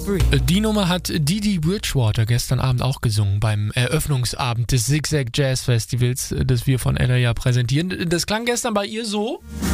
Die Nummer hat Didi Bridgewater gestern Abend auch gesungen beim Eröffnungsabend des Zigzag Jazz Festivals, das wir von Ella ja präsentieren. Das klang gestern bei ihr so.